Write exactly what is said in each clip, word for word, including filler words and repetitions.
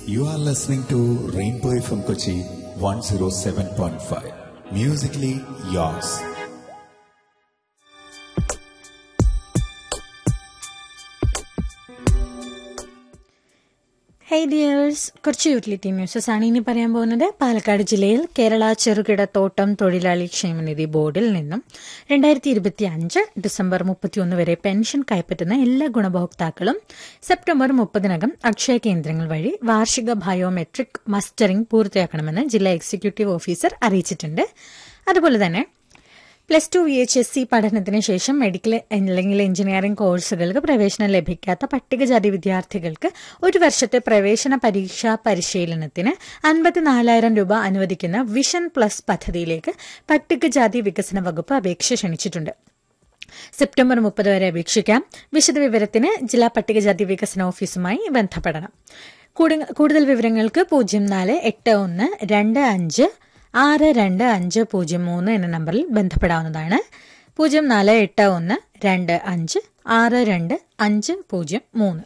You are listening to Rainbow F M Kochi one oh seven point five. Musically yours. Hi dears, കുറച്ച് utility newses ആണ് ഇനി പറയാൻ പോകുന്നത്. പാലക്കാട് ജില്ലയിൽ കേരള ചെറുകിട തോട്ടം തൊഴിലാളി ക്ഷേമനിധി ബോർഡിൽ നിന്നും രണ്ടായിരത്തി ഇരുപത്തി അഞ്ച് ഡിസംബർ മുപ്പത്തിയൊന്ന് വരെ പെൻഷൻ കൈപ്പറ്റുന്ന എല്ലാ ഗുണഭോക്താക്കളും സെപ്റ്റംബർ മുപ്പതിനകം അക്ഷയ കേന്ദ്രങ്ങൾ വഴി വാർഷിക ബയോമെട്രിക് മസ്റ്ററിംഗ് പൂർത്തിയാക്കണമെന്ന് ജില്ലാ എക്സിക്യൂട്ടീവ് ഓഫീസർ അറിയിച്ചിട്ടുണ്ട്. അതുപോലെ തന്നെ plus two V H S C പഠനത്തിന് ശേഷം മെഡിക്കൽ അല്ലെങ്കിൽ എഞ്ചിനീയറിംഗ് കോഴ്സുകൾക്ക് പ്രവേശനം ലഭിക്കാത്ത പട്ടികജാതി വിദ്യാർത്ഥികൾക്ക് ഒരു വർഷത്തെ പ്രവേശന പരീക്ഷാ പരിശീലനത്തിന് അൻപത്തിനാലായിരം രൂപ അനുവദിക്കുന്ന വിഷൻ പ്ലസ് പദ്ധതിയിലേക്ക് പട്ടികജാതി വികസന വകുപ്പ് അപേക്ഷ ക്ഷണിച്ചിട്ടുണ്ട്. സെപ്റ്റംബർ മുപ്പത് വരെ അപേക്ഷിക്കാം. വിശദവിവരത്തിന് ജില്ലാ പട്ടികജാതി വികസന ഓഫീസുമായി ബന്ധപ്പെടണം. കൂടുതൽ വിവരങ്ങൾക്ക് പൂജ്യം നാല് എട്ട് ഒന്ന് രണ്ട് അഞ്ച് ആറ് രണ്ട് അഞ്ച് പൂജ്യം മൂന്ന് എന്ന നമ്പറിൽ ബന്ധപ്പെടാവുന്നതാണ്. പൂജ്യം നാല് എട്ട് ഒന്ന് രണ്ട് അഞ്ച് ആറ് രണ്ട് അഞ്ച് പൂജ്യം മൂന്ന്.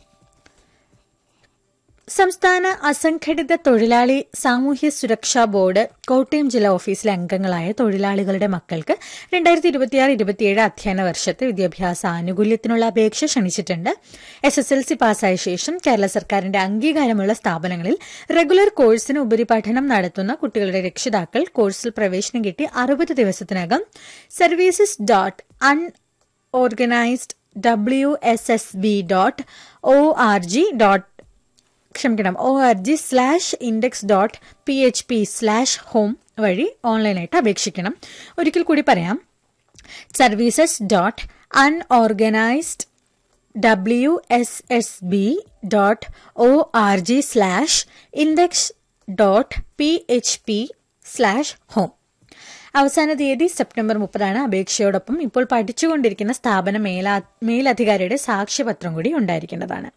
സംസ്ഥാന അസംഘടിത തൊഴിലാളി സാമൂഹ്യ സുരക്ഷാ ബോർഡ് കോട്ടയം ജില്ലാ ഓഫീസിലെ അംഗങ്ങളായ തൊഴിലാളികളുടെ മക്കൾക്ക് രണ്ടായിരത്തി ഇരുപത്തിയാറ് ഇരുപത്തിയേഴ് അധ്യയന വർഷത്തെ വിദ്യാഭ്യാസ ആനുകൂല്യത്തിനുള്ള അപേക്ഷ ക്ഷണിച്ചിട്ടുണ്ട്. എസ് എസ് എൽ സി പാസ്സായ ശേഷം കേരള സർക്കാരിന്റെ അംഗീകാരമുള്ള സ്ഥാപനങ്ങളിൽ റെഗുലർ കോഴ്സിന് ഉപരിപഠനം നടത്തുന്ന കുട്ടികളുടെ രക്ഷിതാക്കൾ കോഴ്സിൽ പ്രവേശനം കിട്ടി അറുപത് ദിവസത്തിനകം services dot unorganised W S S B dot O R G dot ക്ഷമിക്കണം O R G slash index dot P H P slash home വഴി ഓൺലൈനായിട്ട് അപേക്ഷിക്കണം. ഒരിക്കൽ കൂടി പറയാം, services dot unorganised W S S B dot O R G slash index dot P H P slash home. അവസാന തീയതി September മുപ്പതാണ്. അപേക്ഷയോടൊപ്പം ഇപ്പോൾ പഠിച്ചുകൊണ്ടിരിക്കുന്ന സ്ഥാപന മേലാ മേലധികാരിയുടെ സാക്ഷ്യപത്രം കൂടി ഉണ്ടായിരിക്കുന്നതാണ്.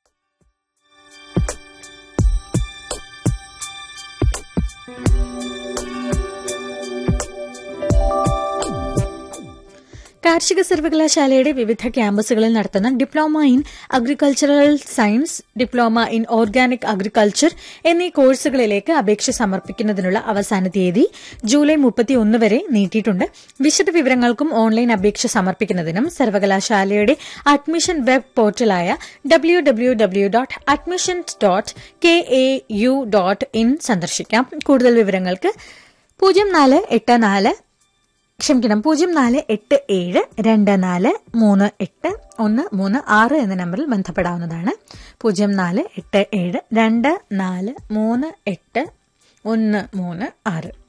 കാർഷിക സർവകലാശാലയുടെ വിവിധ ക്യാമ്പസുകളിൽ നടത്തുന്ന diploma in agricultural science, diploma in organic agriculture എന്നീ കോഴ്സുകളിലേക്ക് അപേക്ഷ സമർപ്പിക്കുന്നതിനുള്ള അവസാന തീയതി ജൂലൈ മുപ്പത്തിയൊന്ന് വരെ നീട്ടിയിട്ടുണ്ട്. വിശദവിവരങ്ങൾക്കും ഓൺലൈൻ അപേക്ഷ സമർപ്പിക്കുന്നതിനും സർവകലാശാലയുടെ admission web പോർട്ടലായ W W W dot admissions dot K A U dot in സന്ദർശിക്കാം. കൂടുതൽ വിവരങ്ങൾക്ക് പൂജ്യം നാല് എട്ട് നാല് ക്ഷമിക്കണം പൂജ്യം നാല് എട്ട് ഏഴ് രണ്ട് നാല് മൂന്ന് എട്ട് ഒന്ന് മൂന്ന് ആറ് എന്ന നമ്പറിൽ ബന്ധപ്പെടാവുന്നതാണ്. പൂജ്യം നാല് എട്ട് ഏഴ് രണ്ട് നാല് മൂന്ന് എട്ട് ഒന്ന് മൂന്ന് ആറ്.